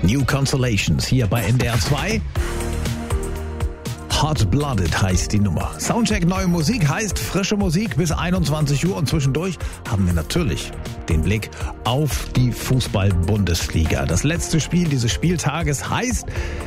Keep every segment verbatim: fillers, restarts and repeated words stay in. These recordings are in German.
New Constellations hier bei N D R zwei. Hot Blooded heißt die Nummer. Soundcheck neue Musik heißt frische Musik bis einundzwanzig Uhr und zwischendurch haben wir natürlich den Blick auf die Fußball-Bundesliga. Das letzte Spiel dieses Spieltages heißt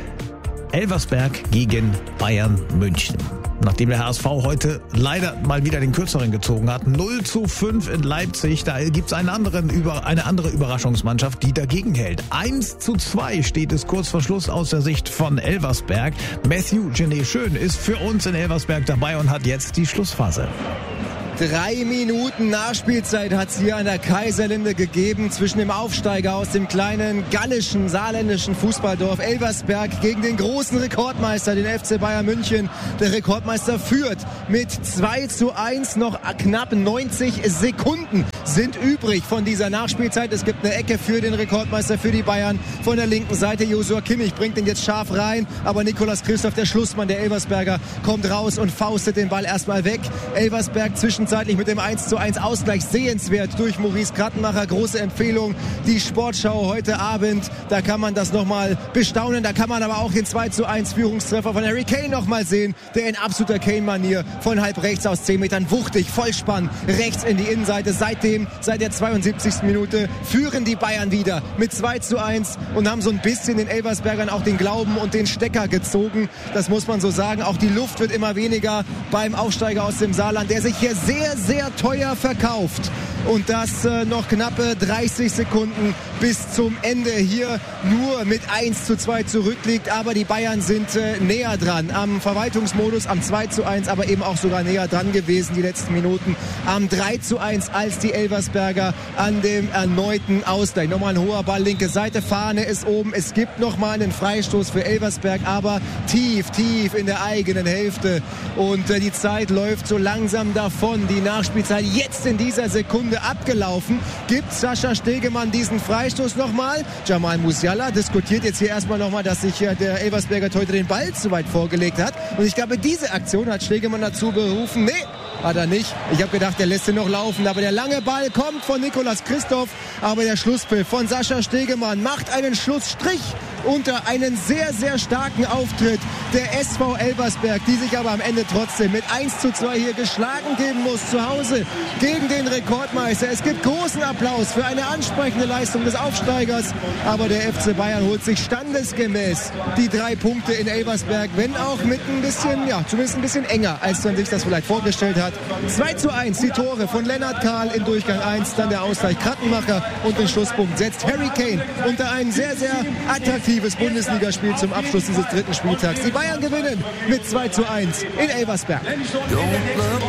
Elversberg gegen Bayern München. Nachdem der H S V heute leider mal wieder den Kürzeren gezogen hat, null zu fünf in Leipzig, da gibt's einen anderen, eine andere Überraschungsmannschaft, die dagegen hält. eins zu zwei steht es kurz vor Schluss aus der Sicht von Elversberg. Matthew Genet Schön ist für uns in Elversberg dabei und hat jetzt die Schlussphase. Drei Minuten Nachspielzeit hat es hier an der Kaiserlinde gegeben zwischen dem Aufsteiger aus dem kleinen gallischen, saarländischen Fußballdorf Elversberg gegen den großen Rekordmeister, den F C Bayern München. Der Rekordmeister führt mit zwei zu eins, noch knapp neunzig Sekunden sind übrig von dieser Nachspielzeit. Es gibt eine Ecke für den Rekordmeister, für die Bayern. Von der linken Seite Joshua Kimmich bringt den jetzt scharf rein, aber Nicolas Christoph, der Schlussmann der Elversberger, kommt raus und faustet den Ball erstmal weg. Elversberg zwischen Zeitlich mit dem eins zu eins Ausgleich sehenswert durch Maurice Krattenmacher. Große Empfehlung, die Sportschau heute Abend. Da kann man das nochmal bestaunen. Da kann man aber auch den zwei zu eins Führungstreffer von Harry Kane nochmal sehen, der in absoluter Kane-Manier von halb rechts aus zehn Metern wuchtig, Vollspann, rechts in die Innenseite. Seitdem, seit der zweiundsiebzigsten Minute, führen die Bayern wieder mit zwei zu eins und haben so ein bisschen den Elversbergern auch den Glauben und den Stecker gezogen. Das muss man so sagen. Auch die Luft wird immer weniger beim Aufsteiger aus dem Saarland, der sich hier sehr sehr, sehr teuer verkauft. Und das äh, noch knappe dreißig Sekunden bis zum Ende hier nur mit eins zu zwei zurückliegt. Aber die Bayern sind äh, näher dran am Verwaltungsmodus, am zwei zu eins, aber eben auch sogar näher dran gewesen die letzten Minuten. Am drei zu eins als die Elversberger an dem erneuten Ausgleich. Nochmal ein hoher Ball, linke Seite, Fahne ist oben. Es gibt nochmal einen Freistoß für Elversberg, aber tief, tief in der eigenen Hälfte. Und äh, die Zeit läuft so langsam davon. Die Nachspielzeit jetzt in dieser Sekunde abgelaufen. Gibt Sascha Stegemann diesen Freistoß nochmal? Jamal Musiala diskutiert jetzt hier erstmal nochmal, dass sich äh, der Elversberger heute den Ball zu weit vorgelegt hat. Und ich glaube, diese Aktion hat Stegemann dazu berufen. Nee, hat er nicht. Ich habe gedacht, der lässt ihn noch laufen. Aber der lange Ball kommt von Nicolas Christoph. Aber der Schlusspfiff von Sascha Stegemann macht einen Schlussstrich unter einen sehr, sehr starken Auftritt der S V Elversberg, die sich aber am Ende trotzdem mit eins zu zwei hier geschlagen geben muss zu Hause gegen den Rekordmeister. Es gibt großen Applaus für eine ansprechende Leistung des Aufsteigers, aber der F C Bayern holt sich standesgemäß die drei Punkte in Elversberg, wenn auch mit ein bisschen, ja, zumindest ein bisschen enger, als man sich das vielleicht vorgestellt hat. zwei zu eins, die Tore von Lennart Kahl in Durchgang eins, dann der Ausgleich Krattenmacher und den Schlusspunkt setzt Harry Kane unter ein sehr, sehr attraktives Bundesligaspiel zum Abschluss dieses dritten Spieltags. Die Bayern gewinnen mit zwei zu eins in Elversberg.